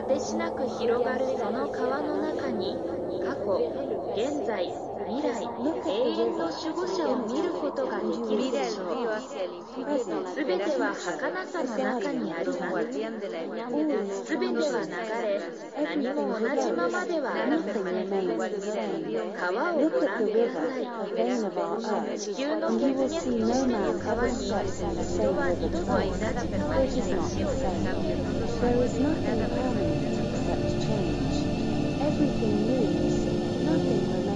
てしなく広がるその川の中に、過去、現在、未来、永遠の守護者を見ることができるでしょう。すべては儚さの中にあります。すべては流れ、何も同じままではありません。川をご覧ください。地球の血脈としての川に、人は二度と同じ川に足を踏み入れることは There is nothing permanent except change. Everything moves, nothing remains.